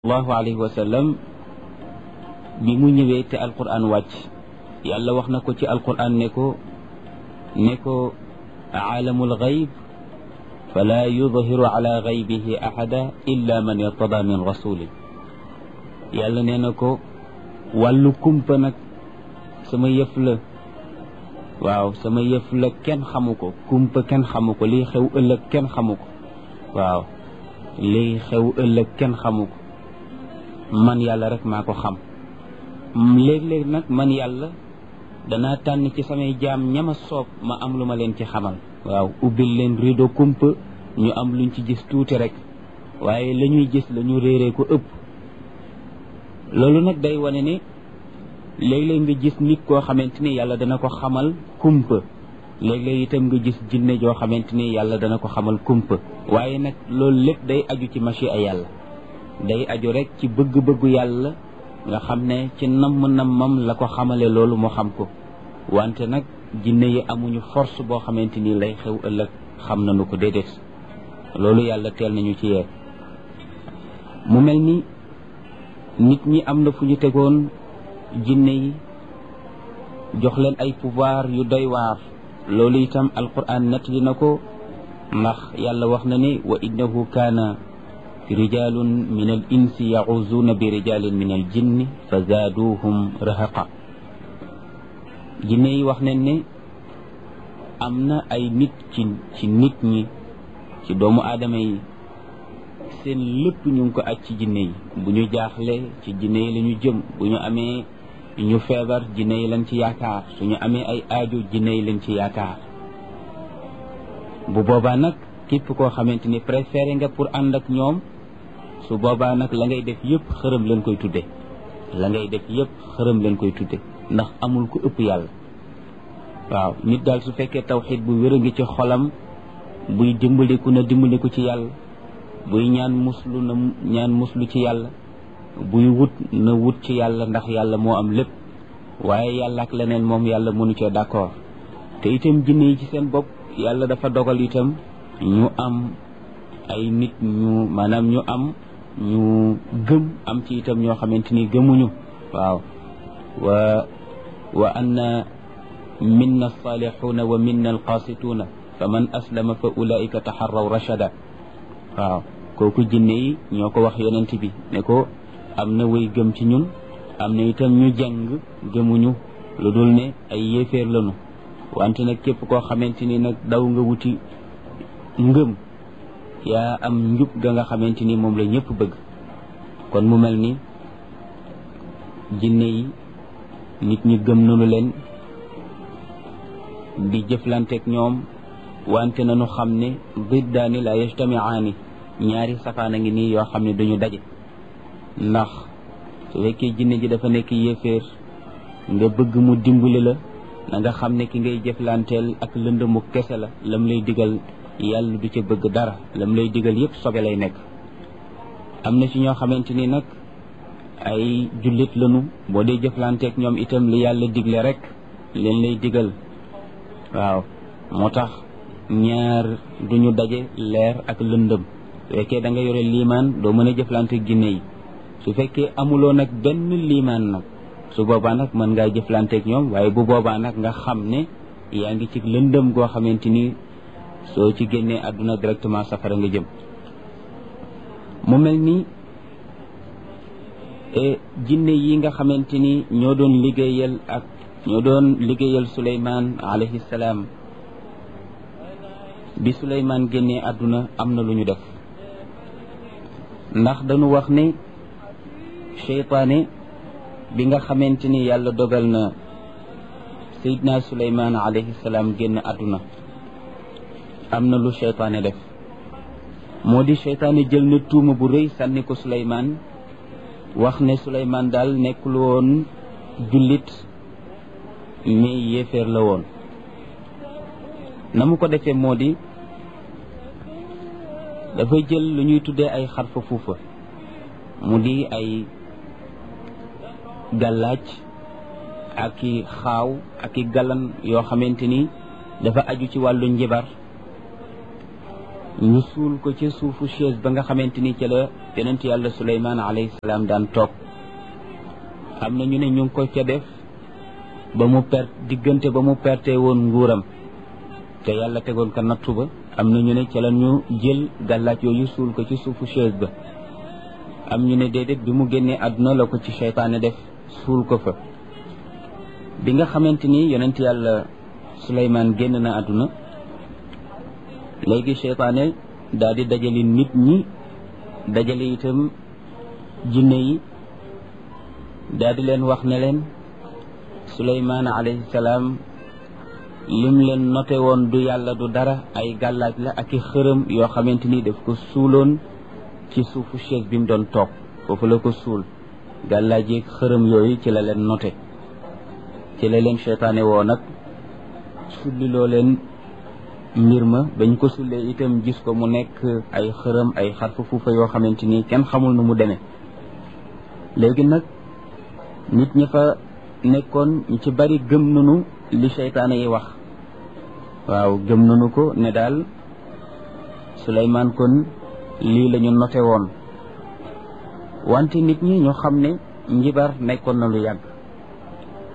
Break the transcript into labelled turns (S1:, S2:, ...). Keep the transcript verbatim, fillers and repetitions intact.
S1: allahu alayhi wa sallam bi mu ñëwee te alquran wàcc yàlla wax na ko ci alquran ne ko ne ko aalamul gayb fala yudhiru ala gaybihi ahada illa man irtada min rasulin yàlla nee na ko wàllu kumpa nag sama yëf la waaw sama yëf la kenn xamu ko kumpa kenn xamu ko lii xew ëllëg kenn xamu ko waaw lii xew ëllëg kenn xamu ko man yàlla rek maa ko xam léeg-léeg nag man yàlla danaa tànn ci samay jaam ñama soob ma am lu ma leen ci xamal waaw ubbil leen rido kumpa ñu am luñ ci gis tuuti rek waaye la ñuy gis la ñu réeree ko ëpp loolu nag day wane ne léeg-léeg nga gis nit koo xamante ni yàlla dana ko xamal kumpa léeg-léeg itam nga gis jinne joo xamante ni yàlla dana ko xamal kumpa waaye nag loolu lépp day aju ci machia yàlla day aju rek ci bëgg-bëggu yàlla nga xam ne ci namm-nammam la ko xamale loolu moo xam ko wante nag jinne yi amuñu force boo xamante ni lay xew ëllëg xam nañu ko déedéet loolu yàlla teel nañu ci yee mu mel ni nit ñi am na fu ñu tegoon jinne yi jox leen ay pouvoir yu doy waar loolu itam alquran nettali na ko ndax yàlla wax na ne wa innahu kaana rijalun min al insi yaxuzuuna bi rijalin min al jinni fa zaaduhum rahaqa jinne yi wax nañ ne am na ay nit ci ci nit ñi ci doomu aadama yi seen lépp ñu ngi ko aj ci jinne yi bu ñu jaaxle ci jinne yi la ñu jëm bu ñu amee ñu feebar jinne yi lañ ci yaakaar suñu amee ay aajo jinne yi lañ ci yaakaar bu boobaa nag képp koo xamante ni préféré nga pour ànd ak ñoom su boobaa nag la ngay def yëpp xërëm leen koy tudde la ngay def yëpp xërëm leen koy tudde ndax amul ku ëpp yàlla waaw nit daal su fekkee tawxiid bu wér a ngi ci xolam buy dimbaliku na dimbaliku ci yàlla buy ñaan muslu na ñaan muslu ci yàlla buy wut na wut ci yàlla ndax yàlla moo am lépp waaye yàlla ak leneen moom yàlla mënu cee d'accord te itam jinne yi ci seen bopp yàlla dafa dogal itam ñu am ay nit ñu maanaam ñu am ñu gëm am ci itam ñoo xamante ni gëmuñu waaw wa wa anna minna alsalihuna wa minna alqasituuna fa man aslama fa ulaika taxarraw rachada waaw kooku jinne yi ñoo ko wax yonent bi ne ko am na way gëm ci ñun am na itam ñu jàng gëmuñu lu dul ne ay yéeféer lañu wante nag képp koo xamante ni nag daw nga wuti ngëm yaa am njub ga nga xamante ni moom la ñëpp bëgg kon mu mel ni jinne yi nit ñi gëm nañu leen di jëflanteeg ñoom wante nañu xam ne diddaani la yajtamiaani ñaari safaan a ngi nii yoo xam ne duñu daje ndax su fekkee jinne ji dafa nekk yéeféer nga bëgg mu dimbali la na nga xam ne ki ngay jëflanteel ak lëndëmu kese la lam lay digal yàlla du ca bëgg dara lam lay digal yépp sobe lay nekk am na ci ñoo xamante ni nag ay jullit lañu boo dee jëflanteeg ñoom itam li yàlla digle rek leen lay digal waaw moo tax ñaar duñu daje leer ak lëndëm su fekkee da nga yore liimaan doo mën a jëflanteeg jinne yi su fekkee amuloo nag benn liimaan nag su boobaa nag mën ngaa jëflanteeg ñoom waaye bu boobaa nag nga xam ne yaa ngi ci lëndëm goo xamante ni soo ci génnee àdduna directement safara nga jëm mu mel ni jinne yi nga xamante ni ñoo doon liggéeyal ak ñoo doon liggéeyal Suleymaan alayhi salaam bi Suleymaan génnee àdduna am na lu ñu def ndax dañu wax ne seytaane bi nga xamante ni yàlla dogal na Seydina Suleymaan alayhi salaam génn àdduna am na lu seytaane def moo di seytaane jël na tuuma bu rëy sànni ko Suleymaan wax ne Suleymaan daal nekkul woon jullit mais yéeféer la woon na mu ko defee moo di dafa jël lu ñuy tuddee ay xarfa fuufa mu di ay gàllaaj ak i xaaw ak i galan yoo xamante ni dafa aju ci wàllu njibar ñu suul ko ci suufu chaise ba nga xamante ni ci la yonent yàlla Suleymaan alayhi salaam daan toog am na ñu ne ñu ngi ko ca def ba mu per diggante ba mu perte woon nguuram te yàlla tegoon ko nattu ba am na ñu ne ca la ñu jël gàllaaj yooyu suul ko ci suufu chaise ba am ñu ne déedéet bi mu génnee àdduna la ko ci seytaane def suul ko fa bi nga xamante ni yonent yàlla Suleymaan génn na àdduna léegi seytaane daal di dajale nit ñi dajale itam jinne yi daal di leen wax ne leen Suleymaan alayhi salaam lim leen noté woon du yàlla du dara ay gàllaaj la ak i xërëm yoo xamante ni daf ko suuloon ci suufu chaise bi mu doon toog foofu la ko suul gàllaaj yeeg xërëm yooyu ci la leen noté ci la leen seytaane woo nag sulliloo leen mbir ma bañ ko sullee itam gis ko mu nekk ay xërëm ay xarfa fuufa yoo xamante ni kenn xamul nu mu demee léegi nag nit ñi fa nekkoon ñu ci bari gëm nañu li seytaane yi wax waaw gëm nañu ko ne daal Suleymaan kon lii la ñu noté woon wante nit ñi ñoo xam ne njibar nekkoon na lu yàgg